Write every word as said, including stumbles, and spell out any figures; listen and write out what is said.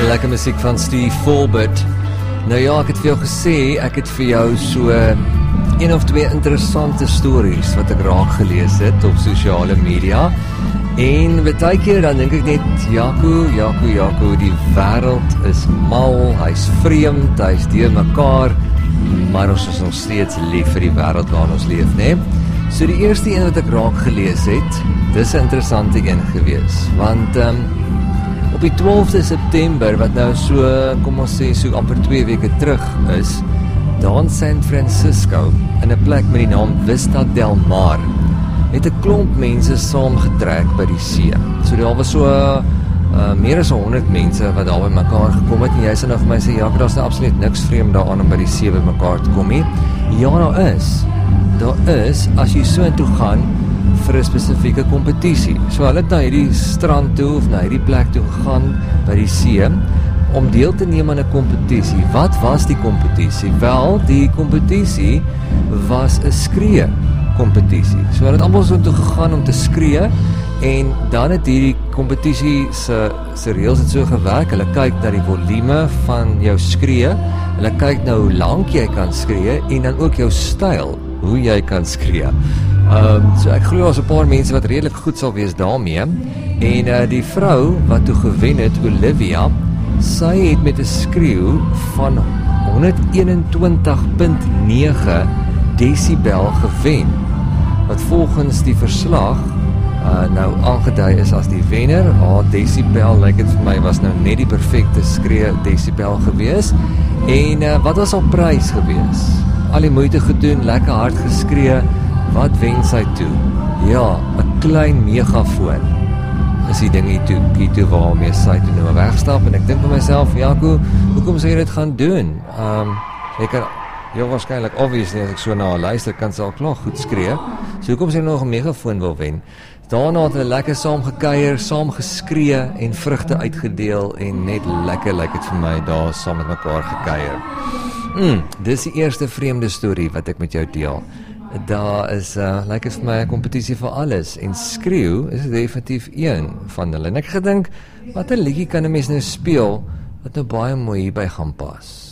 Lekker musiek van Steve Forbert. Nou ja, ek het vir jou gesê, ek het vir jou so een of twee interessante stories wat ek raak gelees het op sosiale media. En baie keer dan dink ek net, Jaco, Jaco, Jaco, die wêreld is mal, hy's vreemd, hy's deur mekaar, maar ons is nog steeds lief vir die wêreld waarin ons leef, né? So die eerste een wat ek raak gelees het, dis 'n interessante een gewees, want um, op die twaalfde September, wat nou so, kom ons sê, so amper twee weke terug is, daar in San Francisco, in 'n plek met die naam Vista Del Mar, het 'n klomp mense saamgetrek by die see. So daar was so uh, uh, meer as honderd mense wat daar by mekaar gekom het, en jy sê nou vir my sê, ja, daar is nou absoluut niks vreemd daaraan om by die see by mekaar te kom nie. Ja, daar is. Daar is, as jy so intoe gaan, vir 'n spesifieke kompetisie. So hulle het na hierdie strand toe, of na hierdie plek toe gegaan, by die see, om deel te neem aan 'n kompetisie. Wat was die kompetisie? Wel, die kompetisie was 'n skree kompetisie. So hulle het almal so toe gegaan om te skree, en dan het hierdie kompetisie se se reëls het so gewerk. Hulle kyk na die volume van jou skree, hulle kyk na hoe lank jy kan skree, en dan ook jou styl, hoe jy kan skree. Um, so ek glo as 'n paar mense wat redelik goed sal wees daarmee, en uh, die vrou wat toe gewen het, Olivia, sy het met 'n skreeu van honderdeenentwintig komma nege desibel gewen, wat volgens die verslag uh, nou aangedui is as die wenner. Haar desibel, lyk dit vir my, was nou net die perfekte skree desibel gewees. En uh, wat was haar prys gewees? Al die moeite gedoen, lekker hard geskree. Wat wen sy toe? Ja, 'n klein megafoon is die dingie toe, die toe waarmee sy toe nou wegstap, en ek dink vir myself, Jaco, hoekom sou jy dit gaan doen? Um, jy kan, ja, waarskynlik, obviously, as ek so na haar luister, kan sy al klaar goed skree, so hoekom sy nog 'n megafoon wil wen? Daarna het hulle lekker saam gekuier, saam geskree, en vrugte uitgedeel, en net lekker, lyk dit vir my, daar saam met mekaar gekuier. Mm, dis die eerste vreemde storie wat ek met jou deel. Daar is, uh, lyk het vir my, 'n kompetisie vir alles, en skreeu is definitief een van hulle. En ek gedink, wat 'n liedjie kan 'n mens nou speel, wat nou baie mooi hierby gaan pas?